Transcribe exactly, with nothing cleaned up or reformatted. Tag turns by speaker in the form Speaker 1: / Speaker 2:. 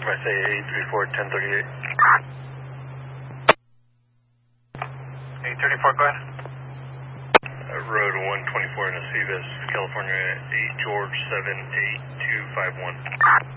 Speaker 1: I say eight three four, ten thirty-eight.
Speaker 2: eight thirty-four, go ahead.
Speaker 1: Uh, road one twenty-four in Acevas, California, eight George seven eight two five one.